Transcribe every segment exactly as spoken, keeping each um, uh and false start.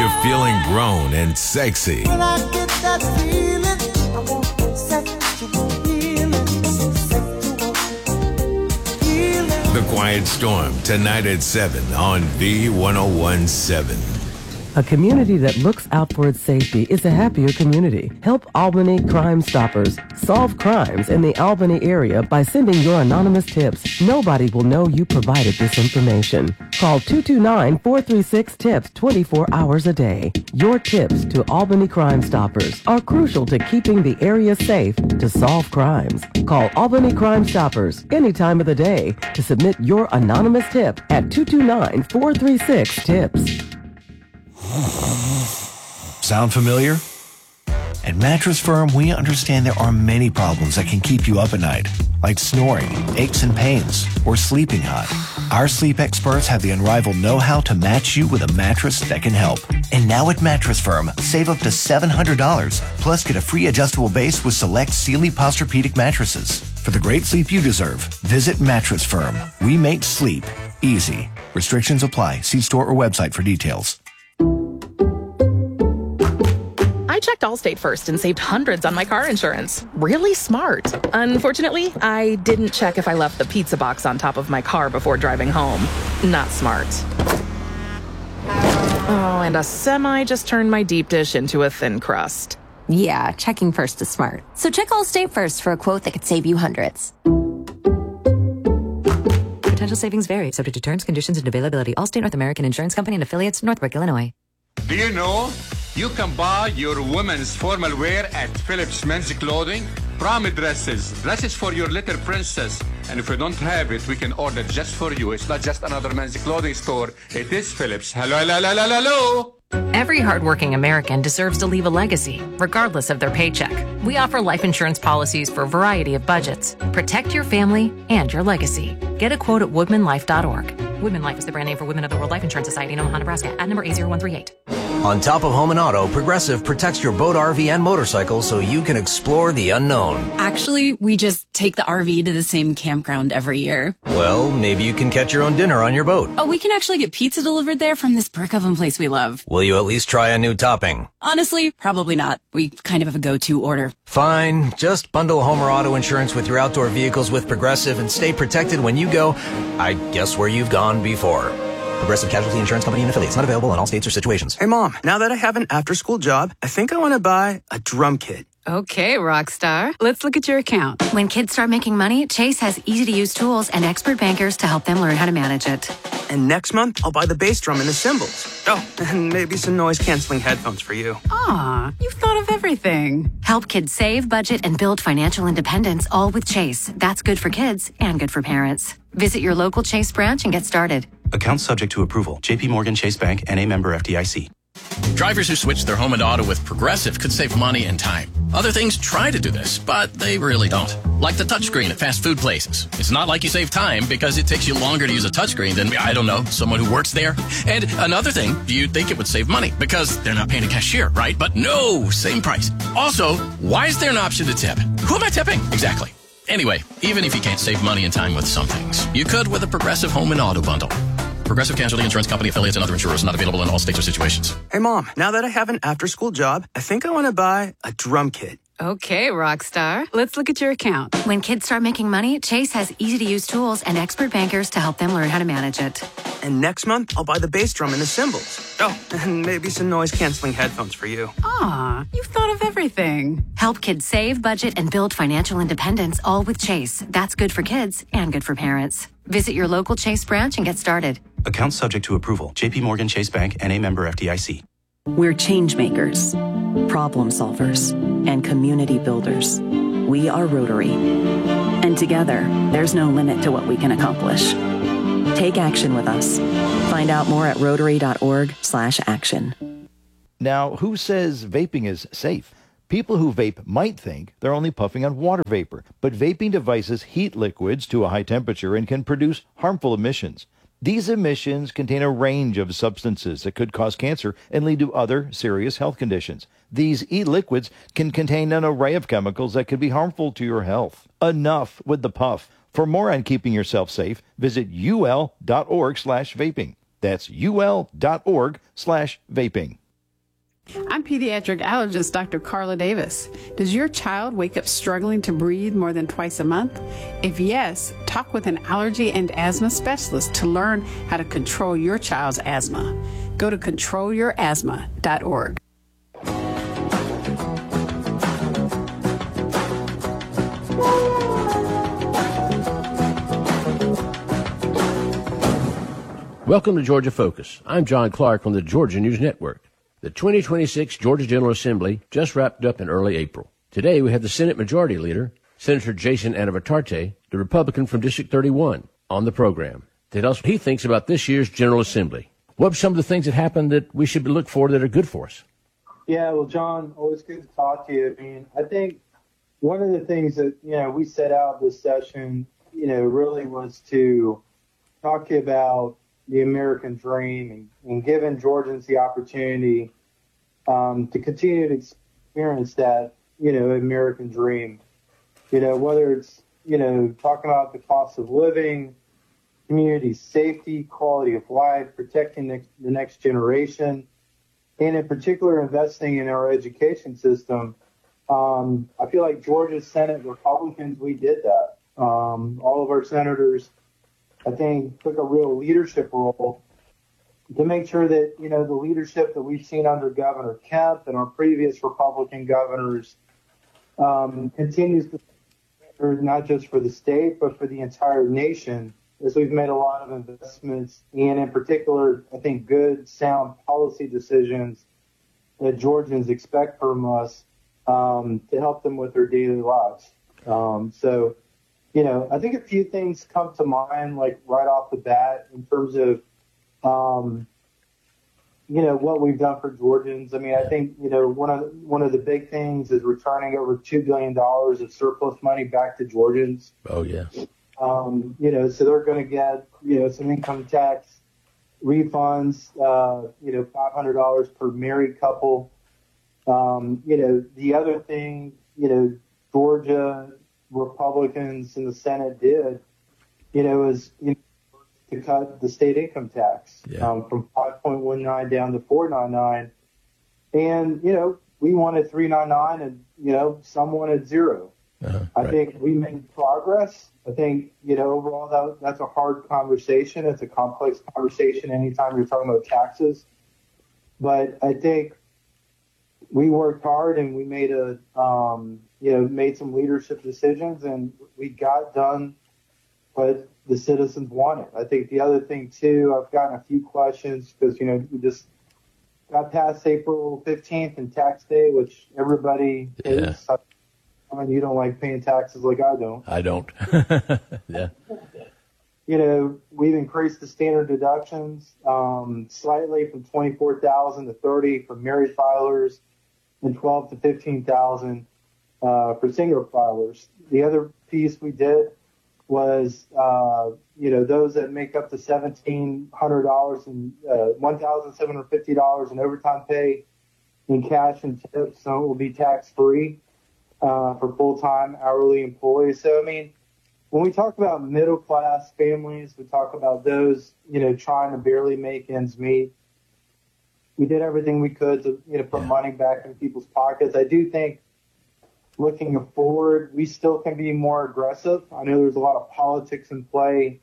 you're feeling grown and sexy. When I get that feeling, I want sexual healing. Sexual healing. The Quiet Storm, tonight at seven on V ten seventeen. A community that looks out for its safety is a happier community. Help Albany Crime Stoppers solve crimes in the Albany area by sending your anonymous tips. Nobody will know you provided this information. Call two two nine, four three six, TIPS twenty-four hours a day. Your tips to Albany Crime Stoppers are crucial to keeping the area safe to solve crimes. Call Albany Crime Stoppers any time of the day to submit your anonymous tip at two two nine, four three six, TIPS. Sound familiar? At Mattress Firm, we understand there are many problems that can keep you up at night, like snoring, aches and pains, or sleeping hot. Our sleep experts have the unrivaled know-how to match you with a mattress that can help. And now at Mattress Firm, save up to seven hundred dollars, plus get a free adjustable base with select Sealy Posturepedic mattresses. For the great sleep you deserve, visit Mattress Firm. We make sleep easy. Restrictions apply. See store or website for details. I checked Allstate first and saved hundreds on my car insurance. Really smart. Unfortunately, I didn't check if I left the pizza box on top of my car before driving home. Not smart. Oh, and a semi just turned my deep dish into a thin crust. Yeah, checking first is smart. So check Allstate first for a quote that could save you hundreds. Potential savings vary, subject to terms, conditions, and availability. Allstate North American Insurance Company and affiliates, Northbrook, Illinois. Do you know you can buy your women's formal wear at Phillips Men's Clothing? Prom dresses, dresses for your little princess. And if you don't have it, we can order just for you. It's not just another men's clothing store. It is Phillips. Hello, hello, hello, hello, hello. Every hardworking American deserves to leave a legacy, regardless of their paycheck. We offer life insurance policies for a variety of budgets. Protect your family and your legacy. Get a quote at woodman life dot org. Woodman Life is the brand name for Women of the World Life Insurance Society in Omaha, Nebraska. Ad number A zero one three eight. On top of home and auto, Progressive protects your boat, R V, and motorcycle so you can explore the unknown. Actually, we just take the R V to the same campground every year. Well, maybe you can catch your own dinner on your boat. Oh, we can actually get pizza delivered there from this brick oven place we love. Will you at least try a new topping? Honestly, probably not. We kind of have a go-to order. Fine. Just bundle home or auto insurance with your outdoor vehicles with Progressive and stay protected when you go, I guess, where you've gone before. Progressive Casualty Insurance Company and affiliates. Not available in all states or situations. Hey, Mom, now that I have an after-school job, I think I want to buy a drum kit. Okay, Rockstar. Let's look at your account. When kids start making money, Chase has easy-to-use tools and expert bankers to help them learn how to manage it. And next month, I'll buy the bass drum and the cymbals. Oh, and maybe some noise-canceling headphones for you. Aw, you've thought of everything. Help kids save, budget, and build financial independence, all with Chase. That's good for kids and good for parents. Visit your local Chase branch and get started. Account subject to approval. J P Morgan Chase Bank, N A member F D I C. Drivers who switch their home and auto with Progressive could save money and time. Other things try to do this, but they really don't. Like the touchscreen at fast food places. It's not like you save time because it takes you longer to use a touchscreen than, I don't know, someone who works there. And another thing, you'd think it would save money because they're not paying a cashier, right? But no, same price. Also, why is there an option to tip? Who am I tipping? Exactly. Anyway, even if you can't save money and time with some things, you could with a Progressive home and auto bundle. Progressive Casualty Insurance Company affiliates and other insurers not available in all states or situations. Hey, Mom, now that I have an after-school job, I think I want to buy a drum kit. Okay, Rockstar. Let's look at your account. When kids start making money, Chase has easy-to-use tools and expert bankers to help them learn how to manage it. And next month, I'll buy the bass drum and the cymbals. Oh, and maybe some noise-canceling headphones for you. Aw, you've thought of everything. Help kids save, budget, and build financial independence, all with Chase. That's good for kids and good for parents. Visit your local Chase branch and get started. Account subject to approval. J P Morgan Chase Bank, N A member F D I C. We're change makers, problem solvers, and community builders. We are Rotary. And together, there's no limit to what we can accomplish. Take action with us. Find out more at rotary.org slash action. Now, who says vaping is safe? People who vape might think they're only puffing on water vapor, but vaping devices heat liquids to a high temperature and can produce harmful emissions. These emissions contain a range of substances that could cause cancer and lead to other serious health conditions. These e-liquids can contain an array of chemicals that could be harmful to your health. Enough with the puff. For more on keeping yourself safe, visit ul.org slash vaping. That's ul.org slash vaping. I'm pediatric allergist Doctor Carla Davis. Does your child wake up struggling to breathe more than twice a month? If yes, talk with an allergy and asthma specialist to learn how to control your child's asthma. Go to control your asthma dot org. Welcome to Georgia Focus. I'm John Clark on the Georgia News Network. The twenty twenty-six Georgia General Assembly just wrapped up in early April. Today we have the Senate Majority Leader, Senator Jason Anavartarte, the Republican from District thirty-one, on the program to tell us what he thinks about this year's General Assembly. What are some of the things that happened that we should look for that are good for us? Yeah, well, John, always good to talk to you. I mean, I think one of the things that, you know, we set out this session, you know, really was to talk to you about the American dream and, and giving Georgians the opportunity um, to continue to experience that, you know, American dream. You know, whether it's, you know, talking about the cost of living, community safety, quality of life, protecting the, the next generation, and in particular investing in our education system. Um, I feel like Georgia's Senate Republicans, we did that. Um, all of our senators, I think, took a real leadership role to make sure that, you know, the leadership that we've seen under Governor Kemp and our previous Republican governors um, continues to serve not just for the state, but for the entire nation, as we've made a lot of investments and, in particular, I think, good, sound policy decisions that Georgians expect from us um, to help them with their daily lives. Um, so, You know, I think a few things come to mind, like right off the bat, in terms of, um, you know, what we've done for Georgians. I mean, I think, you know, one of one of the big things is returning over two billion dollars of surplus money back to Georgians. Oh, yeah. Um, you know, so they're going to get, you know, some income tax refunds, uh, you know, five hundred dollars per married couple. Um, you know, the other thing, you know, Georgia Republicans in the Senate did, you know, is you know, to cut the state income tax yeah. um, from five point one nine down to four point nine nine. And, you know, we wanted three point nine nine and, you know, some wanted zero. Uh-huh, I right. think we made progress. I think, you know, overall that, that's a hard conversation. It's a complex conversation anytime you're talking about taxes. But I think we worked hard and we made a, um, you know, made some leadership decisions and we got done what the citizens wanted. I think the other thing too, I've gotten a few questions because, you know, we just got past April fifteenth and tax day, which everybody yeah. hates. I mean, you don't like paying taxes like I don't. I don't. yeah. You know, we've increased the standard deductions um, slightly from twenty-four thousand to thirty for married filers and twelve to fifteen thousand uh, for single filers. The other piece we did was, uh, you know, those that make up to seventeen hundred dollars and uh, one thousand seven hundred fifty dollars in overtime pay in cash and tips, so it will be tax free uh, for full-time hourly employees. So, I mean, when we talk about middle-class families, we talk about those, you know, trying to barely make ends meet. We did everything we could to, you know, put yeah. money back in people's pockets. I do think, looking forward, we still can be more aggressive. I know there's a lot of politics in play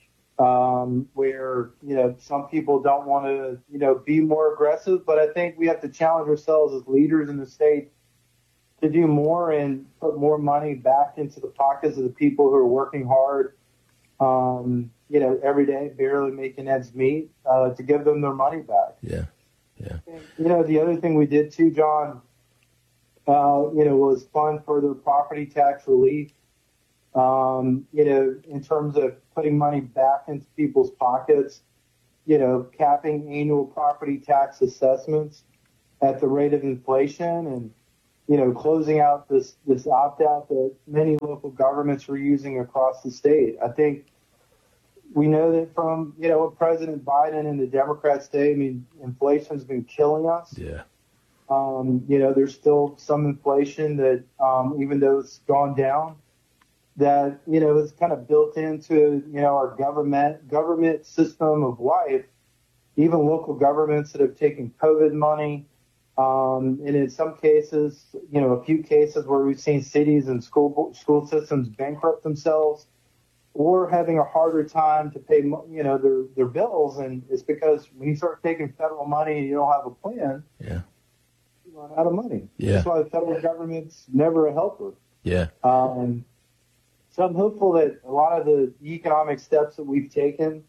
um, where, you know, some people don't want to, you know, be more aggressive. But I think we have to challenge ourselves as leaders in the state to do more and put more money back into the pockets of the people who are working hard, um, you know, every day, barely making ends meet, uh, to give them their money back. Yeah, yeah. And, you know, the other thing we did too, John, uh, you know, was fund further property tax relief, um, you know, in terms of putting money back into people's pockets, you know, capping annual property tax assessments at the rate of inflation and, you know, closing out this, this opt-out that many local governments were using across the state. I think we know that from, you know, what President Biden and the Democrats say, I mean, inflation's been killing us. Yeah. Um, you know, there's still some inflation that, um, even though it's gone down, that, you know, is kind of built into, you know, our government, government system of life, even local governments that have taken COVID money, Um, and in some cases, you know, a few cases where we've seen cities and school school systems bankrupt themselves or having a harder time to pay, you know, their, their bills. And it's because when you start taking federal money and you don't have a plan, yeah, you run out of money. Yeah. That's why the federal government's never a helper. Yeah. Um, so I'm hopeful that a lot of the economic steps that we've taken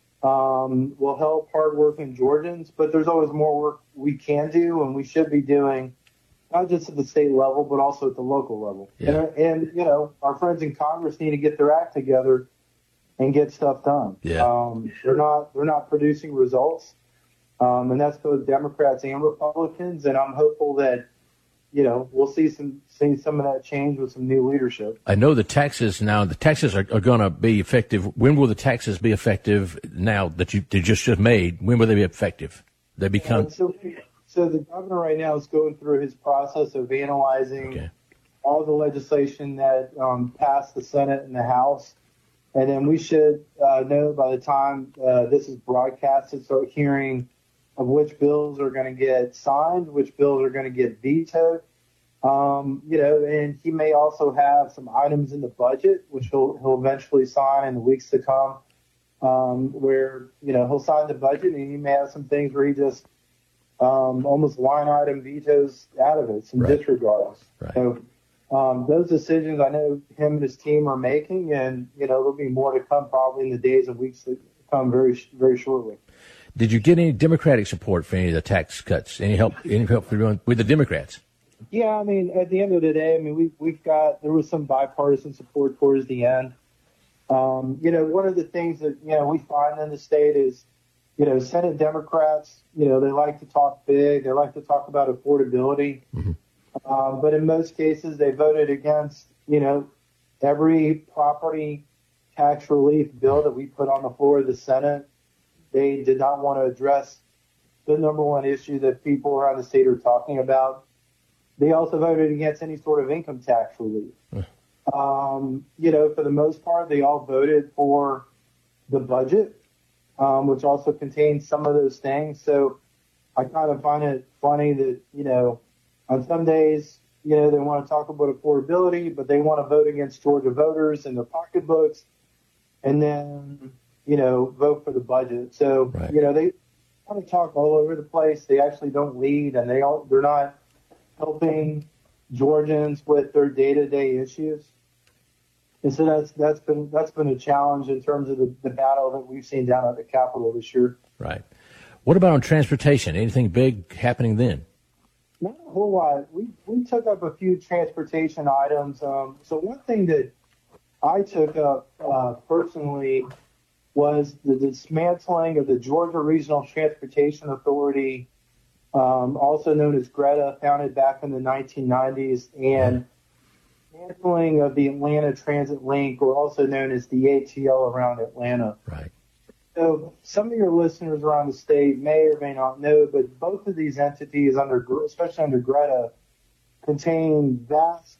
um, will help hardworking Georgians, but there's always more work we can do and we should be doing, not just at the state level, but also at the local level. Yeah. And, and, you know, our friends in Congress need to get their act together and get stuff done. Yeah. Um, they're not, they're not producing results. Um, and that's both Democrats and Republicans. And I'm hopeful that, you know, we'll see some see some of that change with some new leadership. I know the taxes now. The taxes are, are going to be effective. When will the taxes be effective? Now that you they just just made, when will they be effective? They become. And so, so the governor right now is going through his process of analyzing okay. all the legislation that um, passed the Senate and the House, and then we should uh, know by the time uh, this is broadcasted, start hearing of which bills are going to get signed, which bills are going to get vetoed. Um, you know, and he may also have some items in the budget, which he'll he'll eventually sign in the weeks to come, um, where, you know, he'll sign the budget and he may have some things where he just um, almost line item vetoes out of it, some right. disregards. Right. So um, those decisions I know him and his team are making, and, you know, there'll be more to come probably in the days and weeks to come very, very shortly. Did you get any Democratic support for any of the tax cuts? Any help? Any help for doing with the Democrats? Yeah, I mean, at the end of the day, I mean, we we've got there was some bipartisan support towards the end. Um, you know, one of the things that you know we find in the state is, you know, Senate Democrats, you know, they like to talk big, they like to talk about affordability, mm-hmm. um, but in most cases they voted against, you know, every property tax relief bill that we put on the floor of the Senate. They did not want to address the number one issue that people around the state are talking about. They also voted against any sort of income tax relief. Um, you know, for the most part, they all voted for the budget, um, which also contains some of those things. So I kind of find it funny that, you know, on some days, you know, they want to talk about affordability, but they want to vote against Georgia voters and their pocketbooks. And then, you know, vote for the budget. So, right. you know, they want to talk all over the place. They actually don't lead, and they all, they're not helping Georgians with their day-to-day issues. And so that's that's been that's been a challenge in terms of the, the battle that we've seen down at the Capitol this year. Right. What about on transportation? Anything big happening then? Not a whole lot. We we took up a few transportation items. Um, so one thing that I took up uh, personally was the dismantling of the Georgia Regional Transportation Authority, um, also known as GRETA, founded back in the nineteen nineties, and dismantling of the Atlanta Transit Link, or also known as the A T L around Atlanta. Right. So some of your listeners around the state may or may not know, but both of these entities, under, especially under GRETA, contain vast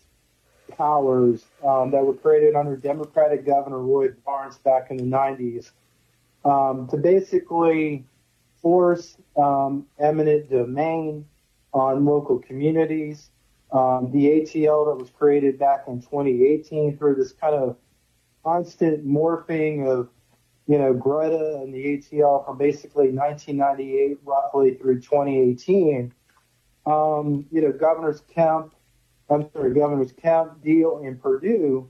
powers um, that were created under Democratic Governor Roy Barnes back in the nineties um, to basically force um, eminent domain on local communities. Um, the A T L that was created back in twenty eighteen through this kind of constant morphing of, you know, GRETA and the A T L from basically nineteen ninety-eight roughly through twenty eighteen. Um, you know, Governors Kemp, I'm sorry, Governors Kemp, Deal, and Perdue,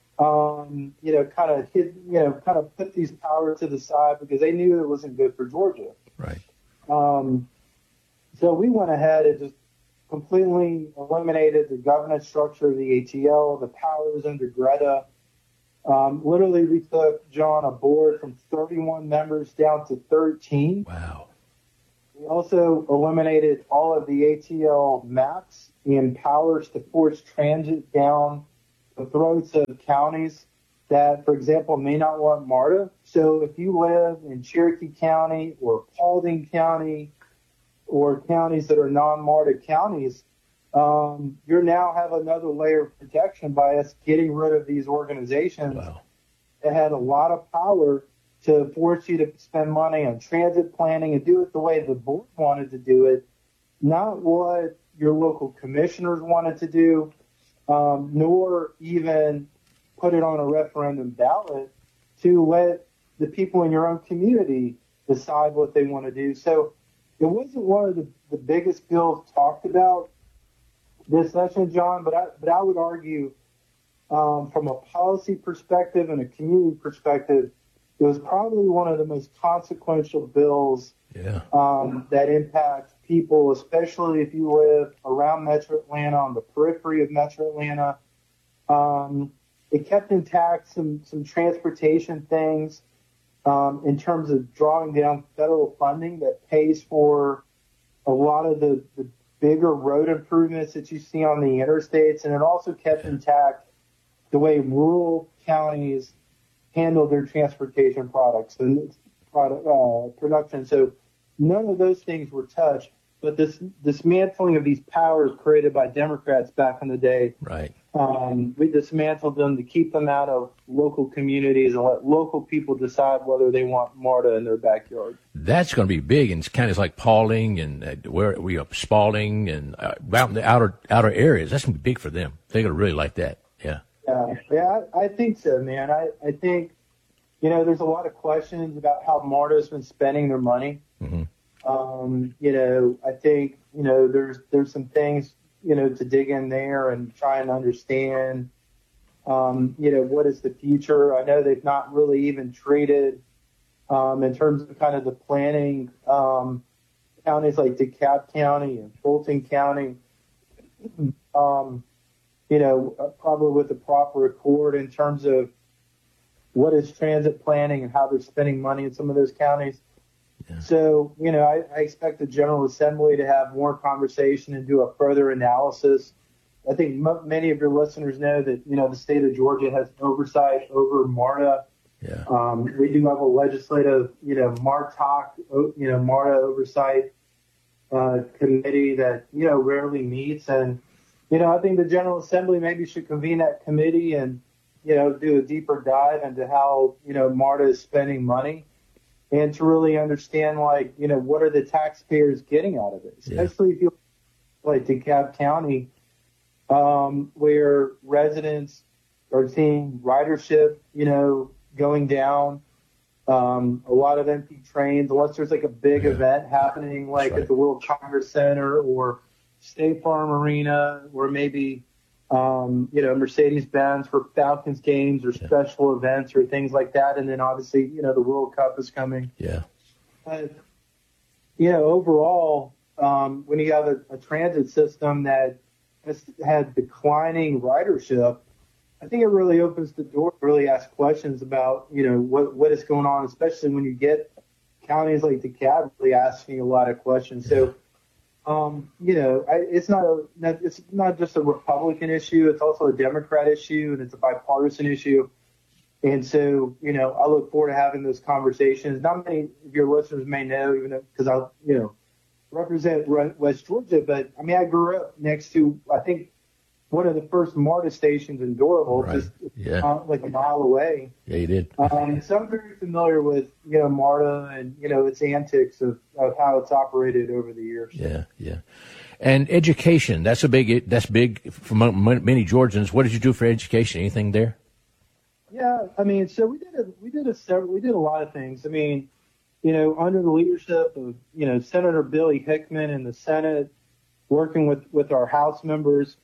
um, you know, kind of hit, you know, kind of put these powers to the side because they knew it wasn't good for Georgia. Right. Um, so we went ahead and just completely eliminated the governance structure of the A T L, the powers under GRETA. Um, literally, we took, John, a board from thirty-one members down to thirteen. Wow. We also eliminated all of the A T L maps and powers to force transit down the throats of counties that, for example, may not want MARTA. So if you live in Cherokee County or Paulding County or counties that are non-MARTA counties, um, you now have another layer of protection by us getting rid of these organizations wow. that had a lot of power to force you to spend money on transit planning and do it the way the board wanted to do it, not what your local commissioners wanted to do, um, nor even put it on a referendum ballot to let the people in your own community decide what they want to do. So it wasn't one of the, the biggest bills talked about this session, John, but I, but I would argue um, from a policy perspective and a community perspective, it was probably one of the most consequential bills yeah. um, that impact people, especially if you live around Metro Atlanta, on the periphery of Metro Atlanta. Um, it kept intact some, some transportation things um, in terms of drawing down federal funding that pays for a lot of the, the bigger road improvements that you see on the interstates. And it also kept intact the way rural counties handle their transportation products and product, uh, production. So none of those things were touched, but this dismantling of these powers created by Democrats back in the day, right? Um, we dismantled them to keep them out of local communities and let local people decide whether they want MARTA in their backyard. That's going to be big in counties like Paulding and uh, where we are, Spalding and uh, out in the outer outer areas. That's going to be big for them. They're going to really like that. Yeah. Yeah, yeah, I, I think so, man. I, I think, you know, there's a lot of questions about how MARTA's been spending their money. Mm-hmm. Um, you know, I think, you know, there's there's some things, you know, to dig in there and try and understand, um, you know, what is the future. I know they've not really even treated, um, in terms of kind of the planning, um, counties like DeKalb County and Fulton County, um, you know, probably with the proper accord in terms of what is transit planning and how they're spending money in some of those counties. Yeah. So, you know, I, I expect the General Assembly to have more conversation and do a further analysis. I think m- many of your listeners know that, you know, the state of Georgia has oversight over MARTA. Yeah. Um, we do have a legislative, you know, MARTOC, you know, MARTA oversight uh, committee that, you know, rarely meets. And, you know, I think the General Assembly maybe should convene that committee and, you know, do a deeper dive into how, you know, MARTA is spending money and to really understand, like, you know, what are the taxpayers getting out of it, especially yeah. if you like DeKalb County, um, where residents are seeing ridership, you know, going down, um, a lot of empty trains, unless there's like a big yeah. event happening, like right. at the World Congress Center or State Farm Arena, or maybe, um, you know, Mercedes-Benz for Falcons games or yeah. special events or things like that. And then obviously, you know, the World Cup is coming. Yeah. But, you know, overall, um, when you have a, a transit system that has had declining ridership, I think it really opens the door to really ask questions about, you know, what, what is going on, especially when you get counties like DeKalb really asking a lot of questions. So, Um, you know, I, it's not a, it's not just a Republican issue. It's also a Democrat issue, and it's a bipartisan issue. And so, you know, I look forward to having those conversations. Not many of your listeners may know, even because I, you know, represent West Georgia, but I mean, I grew up next to, I think, one of the first MARTA stations in Doraville, right. just yeah. uh, like a mile away. Yeah, you did. Um, so I'm very familiar with, you know, MARTA and, you know, its antics of, of how it's operated over the years. Yeah, yeah. And education, that's a big, that's big for many Georgians. What did you do for education? Anything there? Yeah, I mean, so we did a, we did a several, we did a lot of things. I mean, you know, under the leadership of, you know, Senator Billy Hickman in the Senate, working with, with our House members,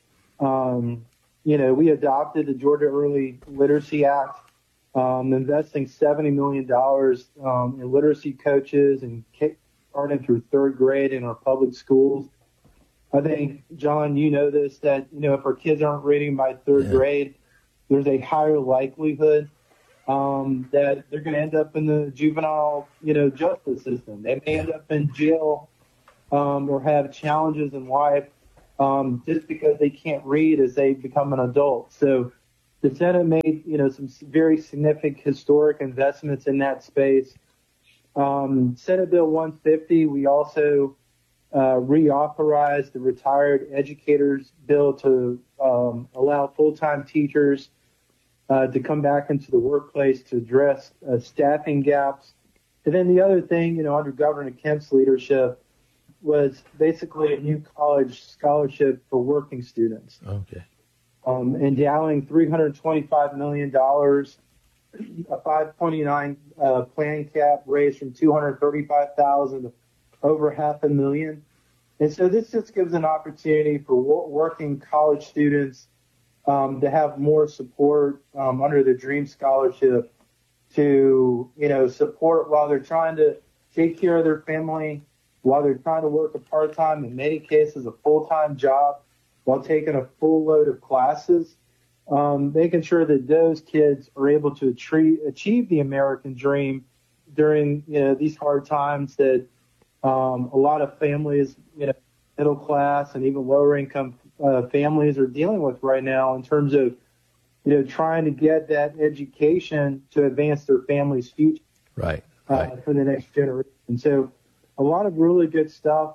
um, you know, we adopted the Georgia Early Literacy Act, um, investing seventy million dollars um, in literacy coaches and starting through third grade in our public schools. I think, John, you know this, that, you know, if our kids aren't reading by third yeah. grade, there's a higher likelihood um, that they're going to end up in the juvenile, you know, justice system. They may end up in jail um, or have challenges in life um, just because they can't read as they become an adult. So the Senate made, you know, some very significant historic investments in that space. Um, Senate Bill one fifty, we also uh, reauthorized the Retired Educators Bill to um, allow full-time teachers uh, to come back into the workplace to address uh, staffing gaps. And then the other thing, you know, under Governor Kemp's leadership, was basically a new college scholarship for working students. Okay. Um, endowing three hundred twenty-five million dollars, a five twenty-nine uh, plan cap raised from two hundred thirty-five thousand dollars to over half a million. And so this just gives an opportunity for wo- working college students um, to have more support um, under the Dream Scholarship to, you know, support while they're trying to take care of their family, while they're trying to work a part-time, in many cases a full-time job, while taking a full load of classes, um, making sure that those kids are able to achieve, achieve the American dream during, you know, these hard times that um, a lot of families, you know, middle class and even lower income uh, families are dealing with right now in terms of, you know, trying to get that education to advance their family's future. Right. Uh, right. For the next generation. So a lot of really good stuff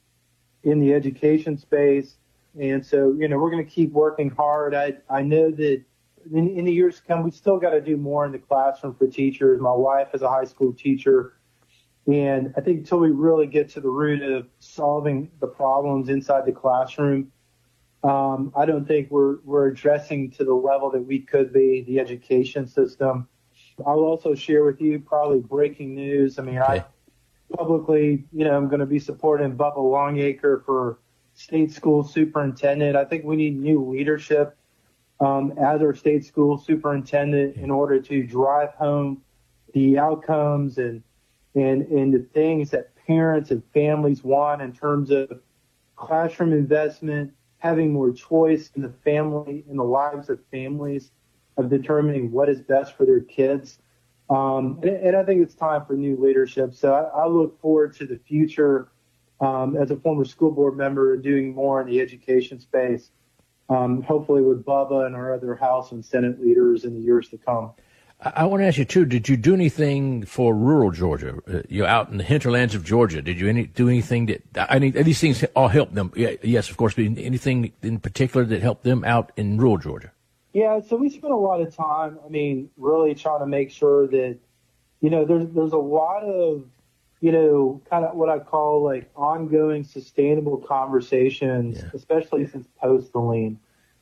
in the education space. And so, you know, we're going to keep working hard. I I know that in, in the years to come, we still got to do more in the classroom for teachers. My wife is a high school teacher. And I think until we really get to the root of solving the problems inside the classroom, um, I don't think we're we're addressing to the level that we could be, the education system. I'll also share with you probably breaking news. I mean, okay. I publicly, you know, I'm going to be supporting Bubba Longacre for state school superintendent. I think we need new leadership um, as our state school superintendent in order to drive home the outcomes and and and the things that parents and families want in terms of classroom investment, having more choice in the family, in the lives of families, of determining what is best for their kids. Um, and, and I think it's time for new leadership. So I, I look forward to the future um, as a former school board member doing more in the education space, um, hopefully with Bubba and our other House and Senate leaders in the years to come. I, I want to ask you, too, did you do anything for rural Georgia? Uh, you're out in the hinterlands of Georgia. Did you any, do anything that, I mean, these things all help them? Yeah, yes, of course, but anything in particular that helped them out in rural Georgia? Yeah, so we spent a lot of time, I mean, really trying to make sure that, you know, there's there's a lot of, you know, kind of what I call like ongoing sustainable conversations, yeah. especially since post-Helene.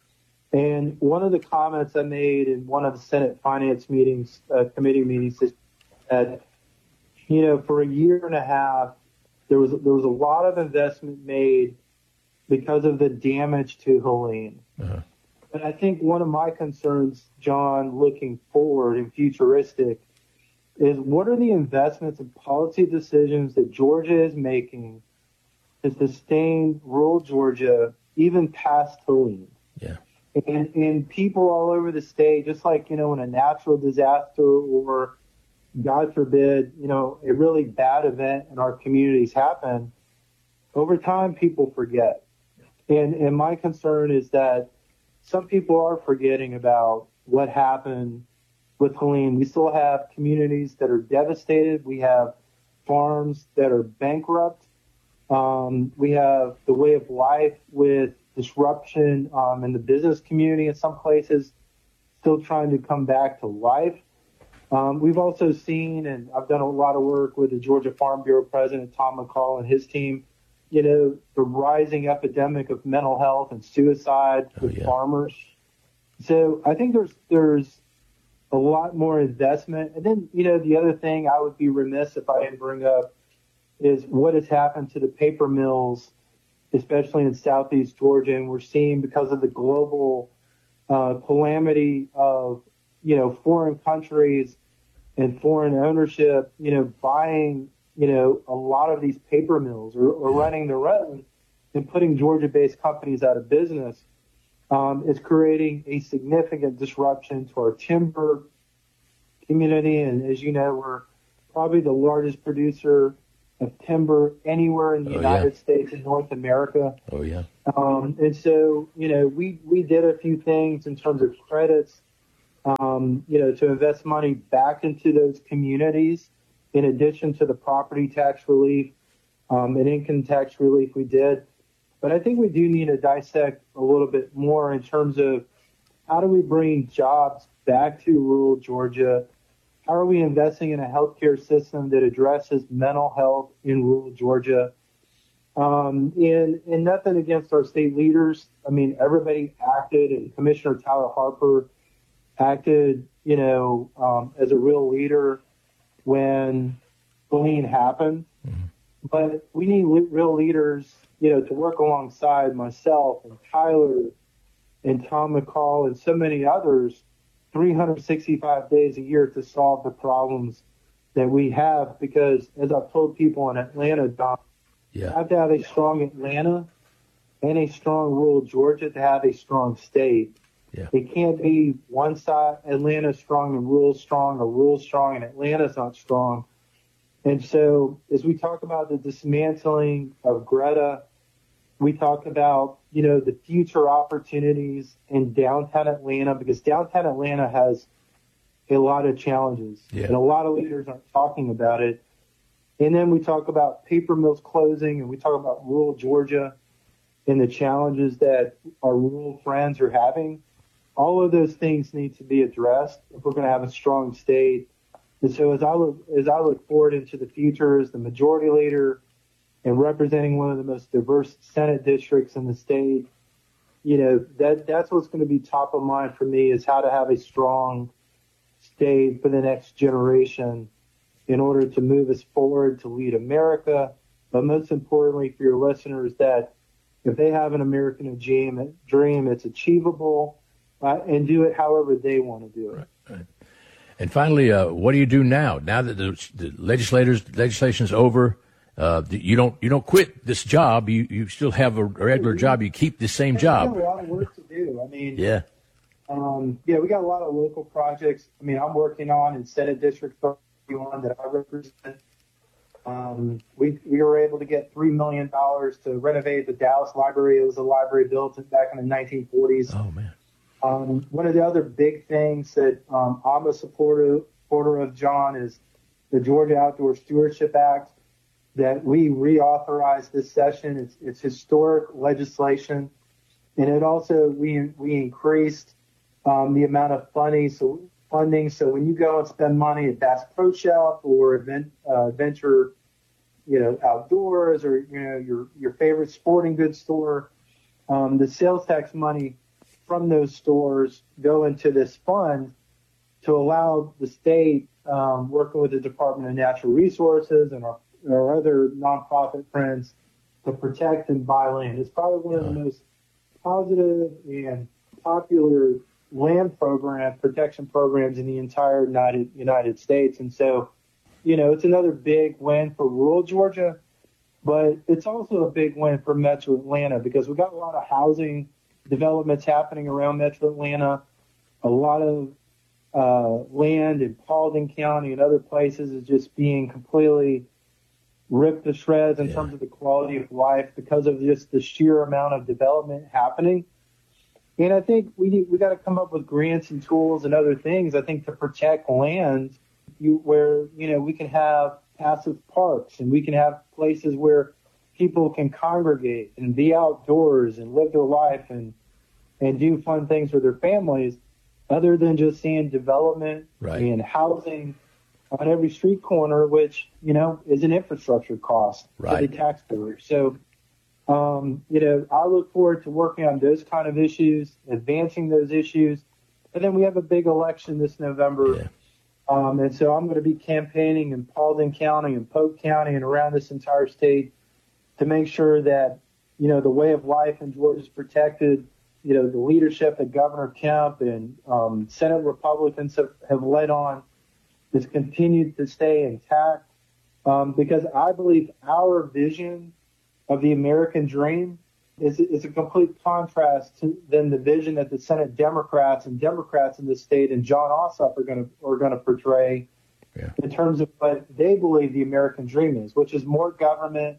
And one of the comments I made in one of the Senate Finance meetings, uh, committee meetings, is that, you know, for a year and a half, there was there was a lot of investment made because of the damage to Helene. Uh-huh. But I think one of my concerns, John, looking forward and futuristic, is what are the investments and policy decisions that Georgia is making to sustain rural Georgia even past Helene? Yeah. And, and people all over the state, just like, you know, when a natural disaster or, God forbid, you know, a really bad event in our communities happen, over time people forget. And, and my concern is that some people are forgetting about what happened with Helene. We still have communities that are devastated. We have farms that are bankrupt. Um, we have the way of life with disruption um, in the business community in some places still trying to come back to life. Um, we've also seen, and I've done a lot of work with the Georgia Farm Bureau President Tom McCall and his team, you know, the rising epidemic of mental health and suicide with oh, yeah. farmers. So I think there's there's a lot more investment. And then, you know, the other thing I would be remiss if I didn't bring up is what has happened to the paper mills, especially in southeast Georgia. And we're seeing, because of the global uh, calamity of, you know, foreign countries and foreign ownership, you know, buying you know, a lot of these paper mills or, or running their own and putting Georgia-based companies out of business um, is creating a significant disruption to our timber community. And as you know, we're probably the largest producer of timber anywhere in the oh, United yeah. States and North America. Oh, yeah. Um, and so, you know, we, we did a few things in terms of credits, um, you know, to invest money back into those communities. In addition to the property tax relief um, and income tax relief we did. But I think we do need to dissect a little bit more in terms of how do we bring jobs back to rural Georgia? How are we investing in a healthcare system that addresses mental health in rural Georgia? Um, and, and nothing against our state leaders. I mean, everybody acted, and Commissioner Tyler Harper acted, you know, um, as a real leader when bullying happened. Mm-hmm. But we need le- real leaders, you know, to work alongside myself and Tyler and Tom McCall and so many others three hundred sixty-five days a year to solve the problems that we have. Because as I've told people in Atlanta, Don, yeah. you have to have a strong Atlanta and a strong rural Georgia to have a strong state. Yeah. It can't be one side, Atlanta strong and rural strong, or rural strong and Atlanta's not strong. And so as we talk about the dismantling of Greta, we talk about, you know, the future opportunities in downtown Atlanta, because downtown Atlanta has a lot of challenges, yeah. and a lot of leaders aren't talking about it. And then we talk about paper mills closing, and we talk about rural Georgia and the challenges that our rural friends are having. All of those things need to be addressed if we're going to have a strong state. And so as I look, as I look forward into the future as the majority leader and representing one of the most diverse Senate districts in the state, you know, that that's what's going to be top of mind for me, is how to have a strong state for the next generation in order to move us forward, to lead America. But most importantly for your listeners, that if they have an American dream, dream it's achievable, uh, and do it however they want to do it. Right, right. And finally, uh, what do you do now? Now that the, the legislators legislation's over, uh, you don't you don't quit this job. You you still have a regular job. You keep the same job. We got a lot of work to do. I mean, yeah, um, yeah, we got a lot of local projects. I mean, I'm working on in Senate District thirty-one that I represent. Um, we we were able to get three million dollars to renovate the Dallas Library. It was a library built back in the nineteen forties. Oh man. Um, one of the other big things that um, I'm a supporter, supporter of, John, is the Georgia Outdoor Stewardship Act that we reauthorized this session. It's, it's historic legislation, and it also we we increased um, the amount of funding. So funding. So when you go and spend money at Bass Pro Shop or event, uh, Venture, you know, Outdoors, or you know your your favorite sporting goods store, um, the sales tax money from those stores go into this fund to allow the state, um, working with the Department of Natural Resources and our, our other nonprofit friends, to protect and buy land. It's probably one of the most positive and popular land program protection programs in the entire United United States. And so, you know, it's another big win for rural Georgia, but it's also a big win for Metro Atlanta, because we've got a lot of housing developments happening around Metro Atlanta. A lot of uh, land in Paulding County and other places is just being completely ripped to shreds in yeah. terms of the quality of life, because of just the sheer amount of development happening. And I think we need, we got to come up with grants and tools and other things, I think, to protect land you, where, you know, we can have passive parks, and we can have places where people can congregate and be outdoors and live their life and and do fun things with their families, other than just seeing development right. and housing on every street corner, which, you know, is an infrastructure cost right. to the taxpayer. So, um, you know, I look forward to working on those kind of issues, advancing those issues. And then we have a big election this November. Yeah. Um, and so I'm going to be campaigning in Paulding County and Polk County and around this entire state to make sure that, you know, the way of life in Georgia is protected. You know, the leadership that Governor Kemp and um, Senate Republicans have, have led on has continued to stay intact, um, because I believe our vision of the American dream is, is a complete contrast to than the vision that the Senate Democrats and Democrats in the state and John Ossoff are going to are going to portray yeah. in terms of what they believe the American dream is, which is more government,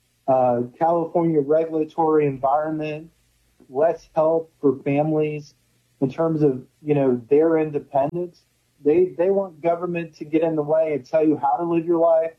Uh, California regulatory environment, less help for families in terms of, you know, their independence. They they want government to get in the way and tell you how to live your life.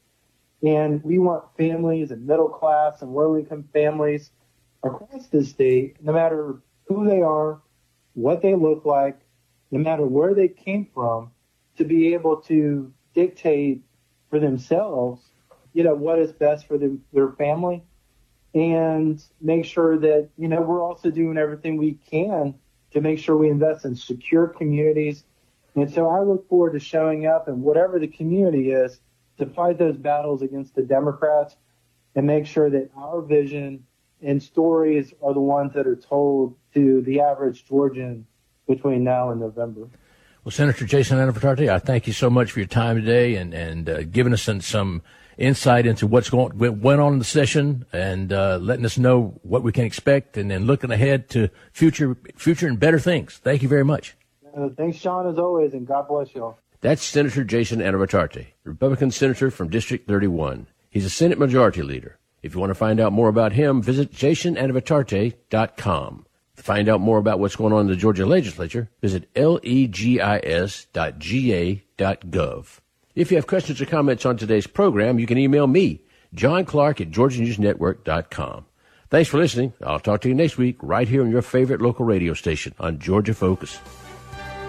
And we want families and middle class and low income families across the state, no matter who they are, what they look like, no matter where they came from, to be able to dictate for themselves, you know, what is best for them, their family. and make sure that, you know, we're also doing everything we can to make sure we invest in secure communities. And so I look forward to showing up in whatever the community is to fight those battles against the Democrats and make sure that our vision and stories are the ones that are told to the average Georgian between now and November. Well, Senator Jason Anavitarte, I thank you so much for your time today and, and uh, giving us some, some insight into what's going went on in the session and uh, letting us know what we can expect and then looking ahead to future future and better things. Thank you very much. Uh, thanks, Sean, as always, and God bless you all. That's Senator Jason Anavitarte, Republican Senator from District thirty-one. He's a Senate Majority Leader. If you want to find out more about him, visit jason anavitarte dot com. To find out more about what's going on in the Georgia legislature, visit legis dot g a dot gov. If you have questions or comments on today's program, you can email me, John Clark at georgia news network dot com. Thanks for listening. I'll talk to you next week right here on your favorite local radio station on Georgia Focus.